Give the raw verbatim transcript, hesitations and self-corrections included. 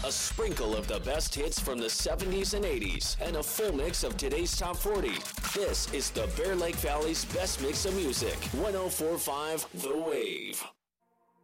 A sprinkle of the best hits from the seventies and eighties, and a full mix of today's top forty. This is the Bear Lake Valley's best mix of music. one oh four point five The Wave.